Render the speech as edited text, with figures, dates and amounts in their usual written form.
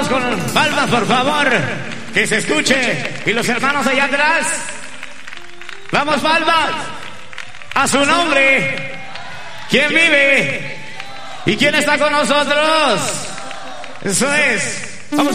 Vamos con palmas, por favor. Que se escuche. Y los hermanos allá atrás. Vamos, palmas. A su nombre. ¿Quién vive? ¿Y quién está con nosotros? Eso es.